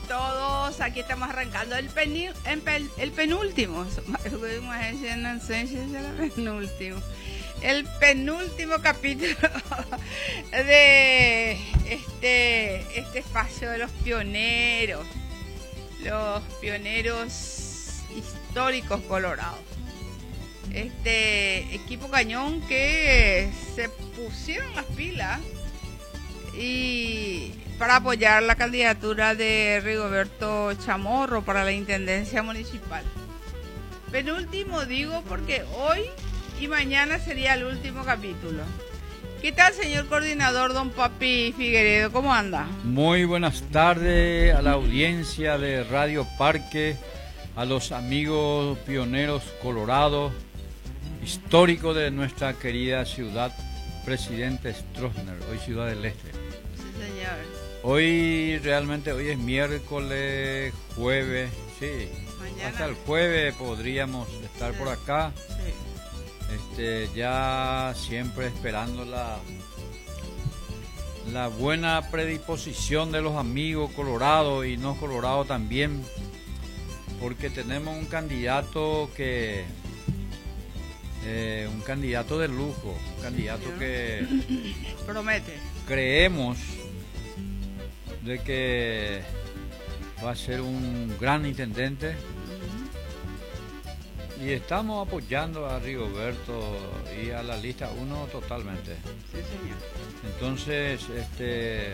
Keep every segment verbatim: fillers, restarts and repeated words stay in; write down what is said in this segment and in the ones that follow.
todos. Aquí estamos arrancando el, peni, el, el penúltimo. penúltimo. El penúltimo capítulo de este, este espacio de los pioneros. Los pioneros históricos colorados. Este equipo cañón que se pusieron las pilas y para apoyar la candidatura de Rigoberto Chamorro para la intendencia municipal. Penúltimo digo porque hoy y mañana sería el último capítulo. ¿Qué tal, señor coordinador don Papi Figueredo? ¿Cómo anda? Muy buenas tardes a la audiencia de Radio Parque, a los amigos pioneros colorados, históricos de nuestra querida ciudad, Presidente Stroessner, hoy Ciudad del Este. Sí, señor. Hoy realmente, hoy es miércoles, jueves, sí. Mañana. Hasta el jueves podríamos estar Sí. por acá. Sí. Este, ya siempre esperando la, la buena predisposición de los amigos colorados y no colorados también, porque tenemos un candidato que eh, un candidato de lujo, un candidato Señor. que Promete. creemos de que va a ser un gran intendente. Y estamos apoyando a Rigoberto y a la lista uno totalmente. Sí, señor. Entonces, este,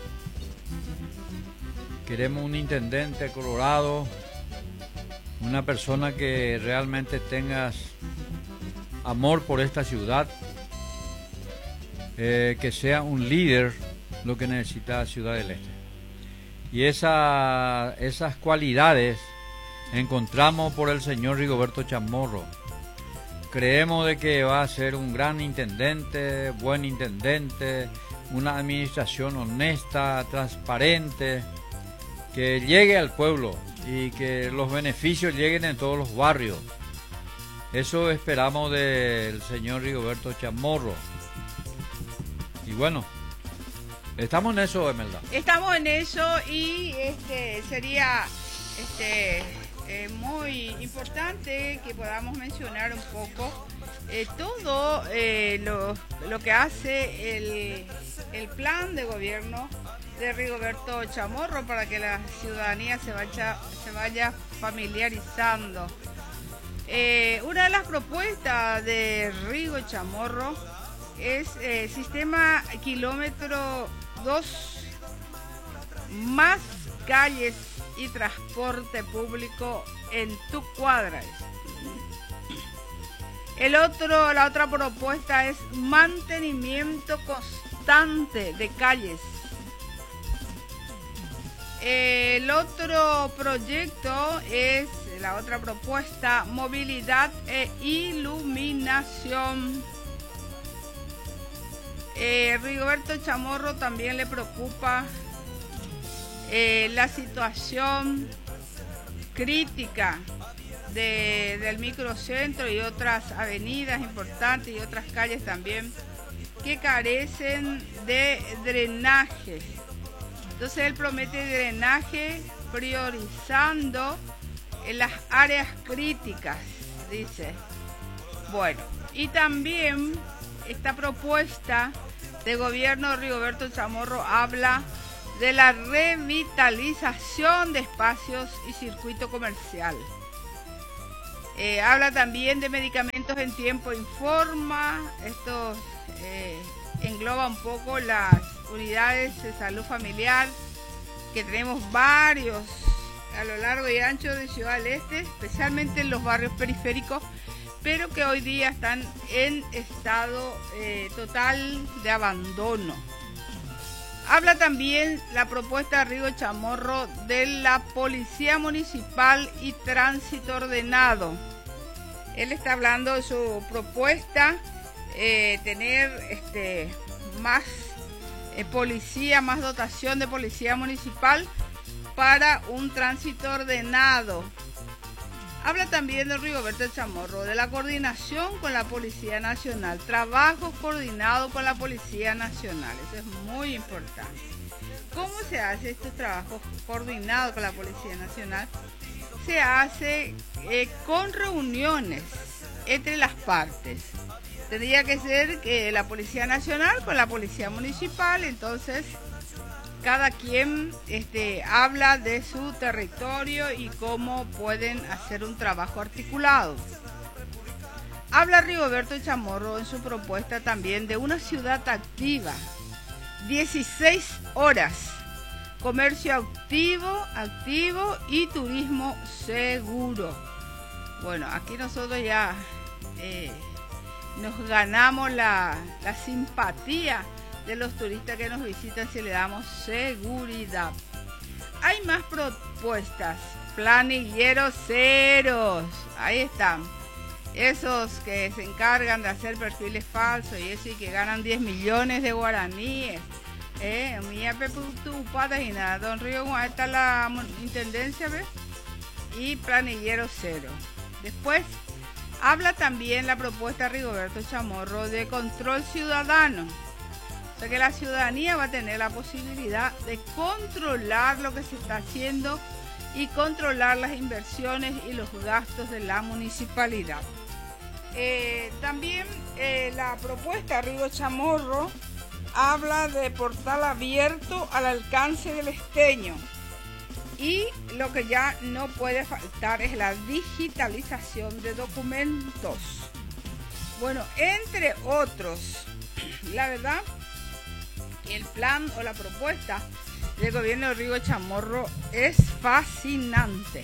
queremos un intendente colorado, una persona que realmente tenga amor por esta ciudad, eh, que sea un líder, lo que necesita Ciudad del Este. Y esa, esas cualidades encontramos por el señor Rigoberto Chamorro. Creemos de que va a ser un gran intendente, buen intendente, una administración honesta, transparente, que llegue al pueblo y que los beneficios lleguen en todos los barrios. Eso esperamos del señor Rigoberto Chamorro. Y bueno, estamos en eso, Emelda. Estamos en eso y este sería este Eh, muy importante que podamos mencionar un poco eh, todo eh, lo, lo que hace el, el plan de gobierno de Rigoberto Chamorro para que la ciudadanía se vaya, se vaya familiarizando. Eh, una de las propuestas de Rigo Chamorro es eh, sistema kilómetro dos, más calles y transporte público en tu cuadra. El otro, la otra propuesta es mantenimiento constante de calles. El otro proyecto es, la otra propuesta, movilidad e iluminación. Eh, Rigoberto Chamorro también le preocupa Eh, la situación crítica de, del microcentro y otras avenidas importantes y otras calles también que carecen de drenaje. Entonces él promete drenaje priorizando en las áreas críticas, dice. Bueno, y también esta propuesta de gobierno de Rigoberto Chamorro habla de la revitalización de espacios y circuito comercial. Eh, habla también de medicamentos en tiempo y forma. Esto eh, engloba un poco las unidades de salud familiar, que tenemos varios a lo largo y ancho de Ciudad del Este, especialmente en los barrios periféricos, pero que hoy día están en estado eh, total de abandono. Habla también la propuesta de Rigo Chamorro de la Policía Municipal y Tránsito Ordenado. Él está hablando de su propuesta, eh, tener este, más eh, policía, más dotación de policía municipal para un tránsito ordenado. Habla también de Rigoberto Chamorro, de la coordinación con la Policía Nacional, trabajo coordinado con la Policía Nacional, eso es muy importante. ¿cómo se hace estos trabajos coordinados con la Policía Nacional? Se hace eh, con reuniones entre las partes. Tendría que ser que la Policía Nacional con la Policía Municipal, entonces cada quien este, habla de su territorio y cómo pueden hacer un trabajo articulado. Habla Rigoberto Chamorro en su propuesta también de una ciudad activa, dieciséis horas, comercio activo, activo y turismo seguro. Bueno, aquí nosotros ya eh, nos ganamos la, la simpatía de los turistas que nos visitan si le damos seguridad. Hay más propuestas, planilleros ceros, ahí están. Esos que se encargan de hacer perfiles falsos y eso y que ganan diez millones de guaraníes. Eh, mía peputupada y nada, Don Río, ahí está la intendencia, ¿ves? Y planillero cero. Después habla también la propuesta Rigoberto Chamorro de control ciudadano. O sea que la ciudadanía va a tener la posibilidad de controlar lo que se está haciendo y controlar las inversiones y los gastos de la municipalidad. Eh, también eh, la propuesta Rigo Chamorro habla de portal abierto al alcance del esteño. Y lo que ya no puede faltar es la digitalización de documentos. Bueno, entre otros, la verdad, el plan o la propuesta del gobierno de Rigo Chamorro es fascinante.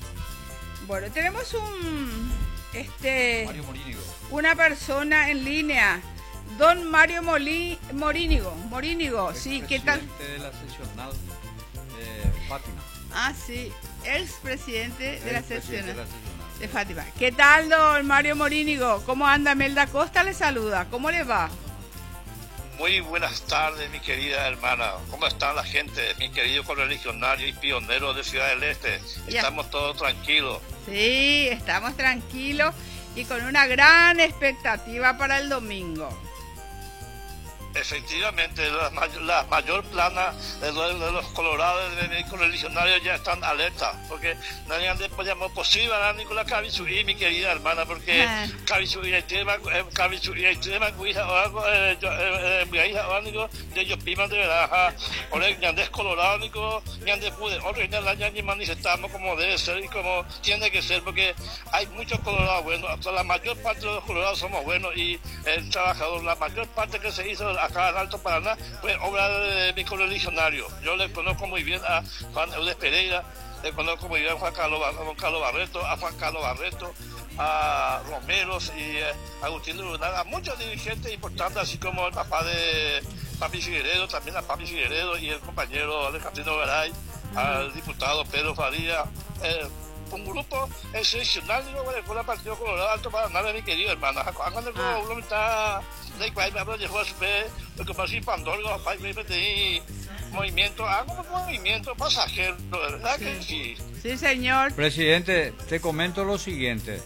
Bueno, tenemos un este Mario Morínigo. Una persona en línea, don Mario Molí, Morínigo, Morínigo, sí, ¿qué tal? Presidente de la seccional de Fátima. Ah, sí, expresidente de la seccional de, la seccional de Fátima. ¿Qué tal, don Mario Morínigo? ¿Cómo anda? Melda Costa le saluda. ¿Cómo le va? Muy buenas tardes, mi querida hermana. ¿Cómo está la gente? Mi querido correligionario y pionero de Ciudad del Este. Ya. Estamos todos tranquilos. Sí, estamos tranquilos y con una gran expectativa para el domingo. Efectivamente, la, la mayor plana de los, de los colorados de mi correligionario ya están alerta, porque nadie después llamó posible a Nicolás Cavisuí, mi querida hermana, porque Cavisuí el tema, Cavisuí el tema, cuija o algo, mi hija o algo, de ellos piman de verdad, o le ñandes colorado, nico, ñandes pude, otro ñandes la ñandes manifestamos como debe ser y como tiene que ser, porque hay muchos colorados buenos, hasta la mayor parte de los colorados somos buenos y el trabajador, la mayor parte que se hizo acá en Alto Paraná fue obra de mi correligionario. Yo le conozco muy bien a Juan Eudes Pereira, le conozco muy bien a Juan Carlos, a Juan Carlos Barreto, a Juan Carlos Barreto, a Romeros y a Agustín Lurunal, a muchos dirigentes importantes, así como el papá de Papi Figueredo, también a Papi Figueredo y el compañero Alejandro Garay, al diputado Pedro Faría, eh, un grupo excepcional de la Escuela Partido Colorado Alto Paraná de mi querido hermano. Cuando uno está de cuál me hablo de José P, lo que pasa es Pandorgo, y movimiento, hago un movimiento pasajero, ¿verdad sí. que sí? Sí, señor. Presidente, te comento lo siguiente.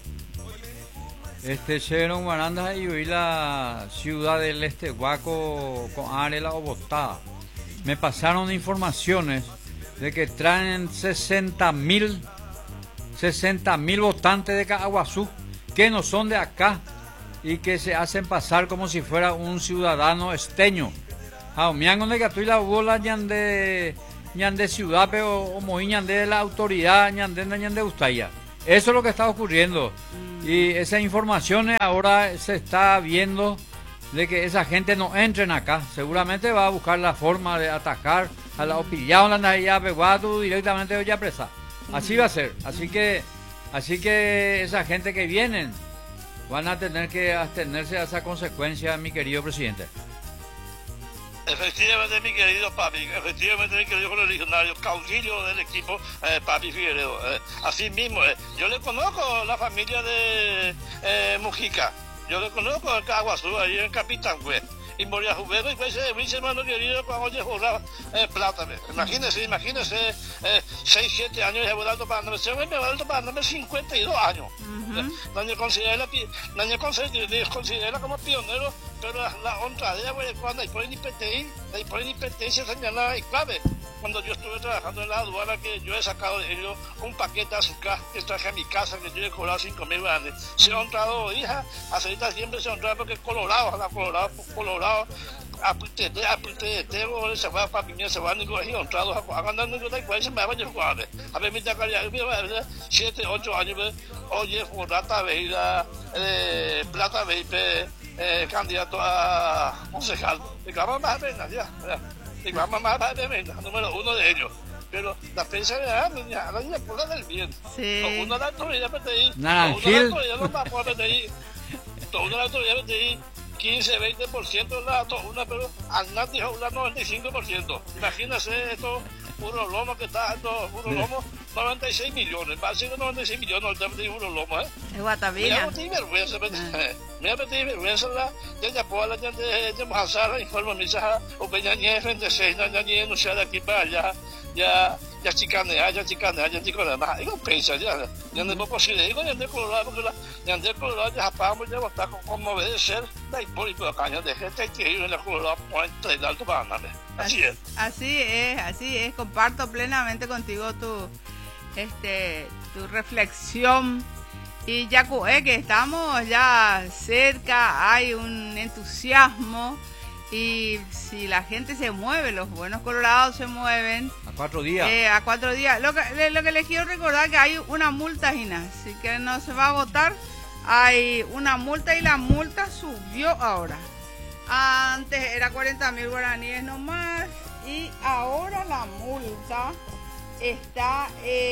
Este Cheron Guaranda y hoy la ciudad del Este Huaco con Arela o Botada. Me pasaron informaciones de que traen sesenta mil votantes de Caguazú que no son de acá y que se hacen pasar como si fuera un ciudadano esteño. Ah, miango de que tú y la bola ñande ñande ciudad pero o muy ñande de la autoridad ñande ñande Ustaya. Eso es lo que está ocurriendo. Y esas informaciones ahora se está viendo de que esa gente no entren acá. Seguramente va a buscar la forma de atacar a la opillado la naía peguado directamente de presa. Así va a ser. Así que así que esa gente que vienen van a tener que abstenerse a esa consecuencia, mi querido presidente. Efectivamente, mi querido papi, efectivamente, mi querido correligionario, caudillo del equipo, eh, Papi Figueredo. Eh, así mismo, eh, yo le conozco la familia de eh, Mujica, yo le conozco el Caguazú, ahí en Capitán Güey. Y Moria Jubero y pues mi hermano querido cuando oye jugar eh, plata. Imagínese, imagínese, eh, seis, siete años de volando para no ser, me volando para no cincuenta y dos años. Nadie considera, nadie considera, considera como pionero, pero la, la honradera, güey, cuando hay por el I P T I, hay por el I P T I se señala y clave. cuando yo estuve trabajando en la aduana, que yo he sacado de ellos un paquete de azúcar que traje a mi casa, que yo he cobrado cinco mil guaraníes. Se ha entrado, hija, hasta siempre se ha entrado porque Colorado, la Colorado, Colorado, apretete, apretete, se va para mi se va, ni con ellos entrado, andando con la cual se me va a llevar. A ver, mi tacaria, siete, ocho años, oye, Forrata Veida, Plata Veipe, candidato a concejal, y clama más pena, ya, y clama más pena, número uno de ellos. Pero la prensa de la niña, la niña pura del bien. Sí. Uno de la autoridad P T I, Naranjil. uno de la autoridad no va a P T I, uno de la autoridad P T I, quince, veinte por ciento de la una, pero Arnat dijo una noventa y cinco por ciento. Imagínense esto, puro lomo que está, esto, puro lomo, noventa y seis millones, va a ser noventa y seis millones, ahorita me dijo puro lomo, ¿eh? Es Guatavina. Me da vergüenza, me da vergüenza la, ya ya puedo la gente de Mojasara, informa mi hija, o Peñañez, frente a seis, Peñañez, no sea de aquí para allá. Ya, ya chicanea, ya chicanea, ya chicanea, más, digo, pensa, ya, ya no es posible, digo, ya de Colorado, porque la, ya de Colorado, ya japamos, ya está como obedecer, la hipólico acá, ya de gente que ir en la Colorado, para entregar tu banana, así es. Así es, así es, comparto plenamente contigo tu, este, tu reflexión, y ya que estamos ya cerca, hay un entusiasmo. Y si la gente se mueve, los buenos colorados se mueven. A cuatro días. Eh, a cuatro días. Lo que, lo que les quiero recordar es que hay una multa, Gina. Así que no se va a votar. Hay una multa y la multa subió ahora. Antes era cuarenta mil guaraníes nomás. Y ahora la multa está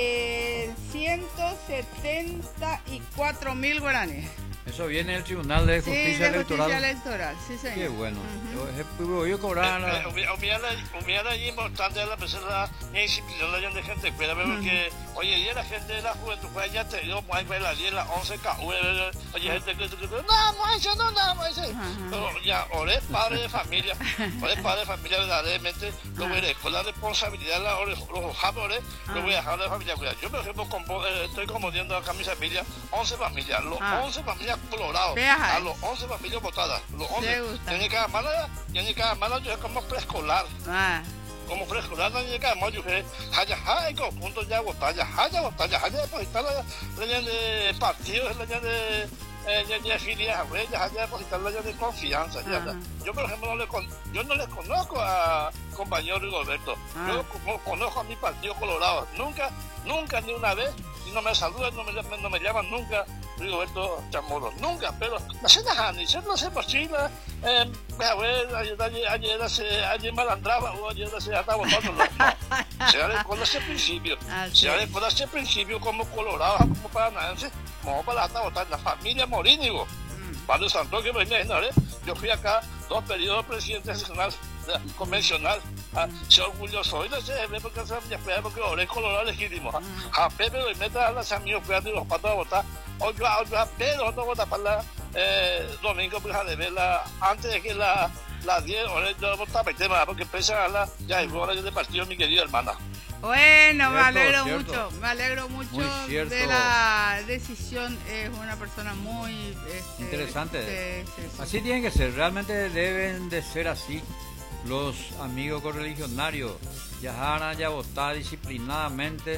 en ciento setenta y cuatro mil guaraníes. Eso viene del Tribunal de Justicia sí, de Electoral. Justicia Electoral, sí, señor. Qué bueno. Uh-huh. Yo, yo cobrar. Hubiera importante la persona ni disciplina de gente, pero porque, oye, y la gente de la juventud, pues ya te dio, pues la diez, la once, oye, gente que no, no, eso no, no, eso. Pero ya, ahora es padre de familia, ahora es padre de familia verdaderamente, lo voy a dejar con la responsabilidad de los japones, lo voy a dejar de familia. Yo, por ejemplo, estoy componiendo acá mi familia, once familias, los once familias Colorado, a los once familias votadas, los once, tiene cada mala, tiene cada mala, yo como preescolar, ah. como preescolar, tiene cada mala, yo que haya, haya, conjunto ya votar, ya haya votar, ya haya, pues está la ley de partidos, la ley de, eh, de afiliadas, ya haya, pues está la ley de confianza, ya, uh-huh. Yo, por ejemplo, no le, con, yo no le conozco a compañero Rigoberto, uh-huh. Yo como, conozco a mi partido Colorado, nunca, nunca ni una vez, y no me saludan, no me, no me llaman nunca Rigoberto Chamorro, nunca, pero no sé nada, ni sé, no sé por Chile, eh, ayer, ayer, ayer, ayer, ayer malandraba, o ayer se estaba votando, no, se recuerda ese principio, se recuerda ese principio como Colorado, como paranaense, como para estar votando, la familia Morínigo, Pablo Santos, que venía, ¿no? Yo fui acá dos periodos presidente nacional, convencional, se orgulloso, y no sé, porque se me fue, porque ahora es Colorado legítimo, a Pepe lo meta a los amigos, fui a los patos a votar, hoy a Pedro, no vota para la domingo, pues a verla, antes de que la las diez, ahora yo votaba el tema, porque empieza a la, ya es hora de partido, mi querida hermana. Bueno, cierto, me alegro cierto. mucho, me alegro mucho de la decisión, es una persona muy este, interesante. Este, sí, sí. Así tiene que ser, realmente deben de ser así los amigos correligionarios, viajar allá a votar disciplinadamente.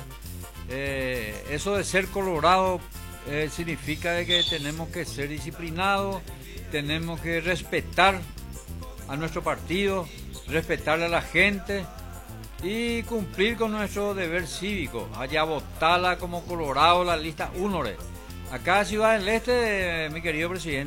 Eh, eso de ser colorado eh, significa de que tenemos que ser disciplinados, tenemos que respetar a nuestro partido, respetarle a la gente y cumplir con nuestro deber cívico, allá votarla como Colorado, la lista uno. Acá en Ciudad del Este, mi querido presidente,